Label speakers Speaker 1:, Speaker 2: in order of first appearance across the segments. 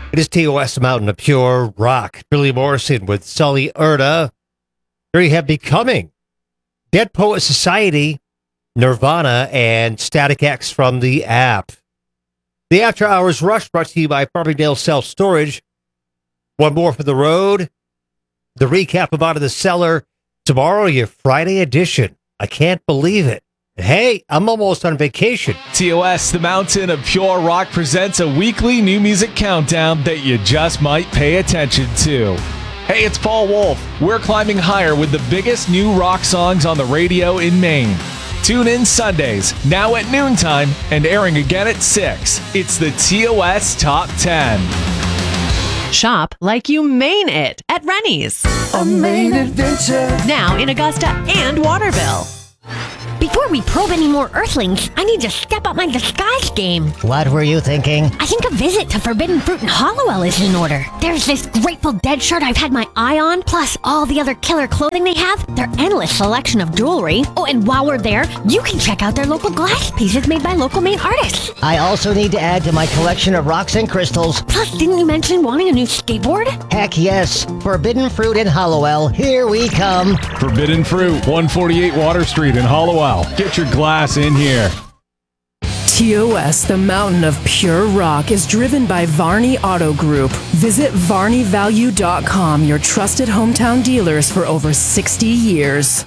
Speaker 1: It is TOS, the Mountain of Pure Rock. Billy Morrison with Sully Erna. There you have Becoming. Dead Poet Society, Nirvana, and Static X from the app. The After Hours Rush brought to you by Farmingdale Self Storage. One more for the road. The recap of Out of the Cellar. Tomorrow, your Friday edition. I can't believe it. Hey, I'm almost on vacation.
Speaker 2: TOS, the Mountain of Pure Rock, presents a weekly new music countdown that you just might pay attention to. Hey, it's Paul Wolf. We're climbing higher with the biggest new rock songs on the radio in Maine. Tune in Sundays, now at noontime, and airing again at 6. It's the TOS Top 10.
Speaker 3: Shop like you mean it at Rennie's.
Speaker 4: A Maine adventure.
Speaker 3: Now in Augusta and Waterville.
Speaker 5: Before we probe any more Earthlings, I need to step up my disguise game.
Speaker 6: What were you thinking?
Speaker 5: I think a visit to Forbidden Fruit in Hollowell is in order. There's this Grateful Dead shirt I've had my eye on, plus all the other killer clothing they have, their endless selection of jewelry. Oh, and while we're there, you can check out their local glass pieces made by local Maine artists.
Speaker 6: I also need to add to my collection of rocks and crystals.
Speaker 5: Plus, didn't you mention wanting a new skateboard?
Speaker 6: Heck yes. Forbidden Fruit in Hollowell. Here we come.
Speaker 2: Forbidden Fruit, 148 Water Street in Hollowell. Get your glass in here.
Speaker 7: TOS, the Mountain of Pure Rock, is driven by Varney Auto Group. Visit VarneyValue.com, your trusted hometown dealers for over 60 years.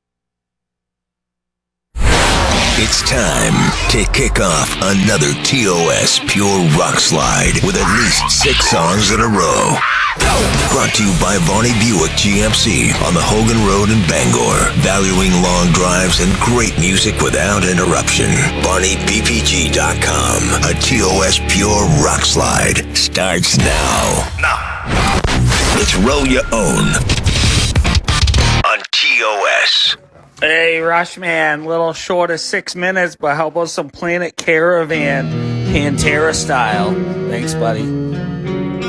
Speaker 8: It's time to kick off another TOS Pure Rock Slide with at least 6 songs in a row. Brought to you by Varney Buick GMC on the Hogan Road in Bangor. Valuing long drives and great music without interruption. VarneyBPG.com. A TOS Pure Rock Slide starts now. It's Row Your Own on TOS.
Speaker 9: Hey, Rushman, little short of 6 minutes, but how about some Planet Caravan, Pantera style? Thanks, buddy.